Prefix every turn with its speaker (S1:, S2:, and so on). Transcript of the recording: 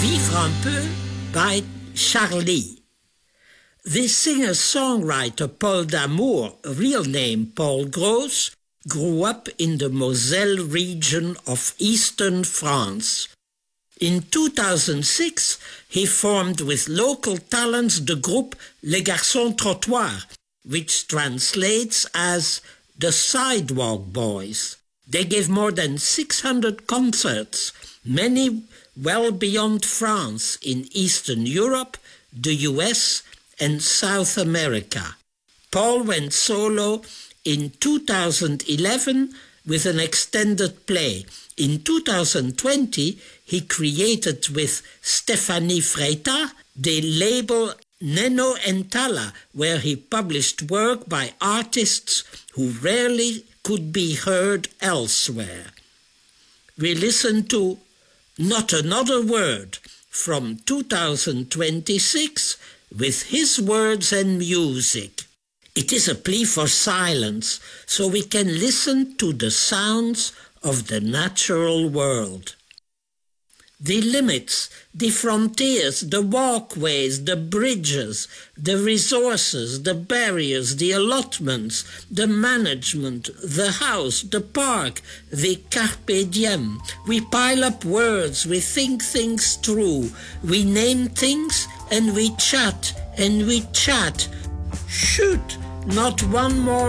S1: Vivre un peu by Charlie. The singer-songwriter Paul D'Amour, real name Paul Gros, grew up in the Moselle region of eastern France. In 2006, he formed with local talents the group Les Garçons Trottoirs, which translates as the Sidewalk Boys. They gave more than 600 concerts, many well beyond France, in Eastern Europe, the US, and South America. Paul went solo in 2011 with an extended play. In 2020, he created with Stéphanie Freita the label Neno and Tala, where he published work by artists who rarely could be heard elsewhere. We listen to Not Another Word from 2026 with his words and music. It is a plea for silence so we can listen to the sounds of the natural world. The limits, the frontiers, the walkways, the bridges, the resources, the barriers, the allotments, the management, the house, the park, the carpe diem. We pile up words, we think things through, we name things and we chat and we chat. Shoot, not one more